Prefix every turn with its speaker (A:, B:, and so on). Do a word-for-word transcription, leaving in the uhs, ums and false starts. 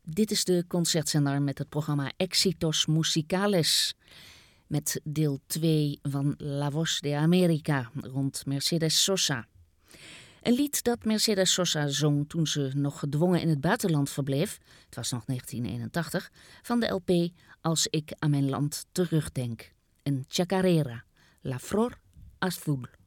A: Dit is de concertzender met het programma Éxitos Musicales. Met deel twee van La Voz de América rond Mercedes Sosa. Een lied dat Mercedes Sosa zong toen ze nog gedwongen in het buitenland verbleef, het was nog negentien eenentachtig, van de L P Als ik aan mijn land terugdenk. Een chacarera, La Flor Azul.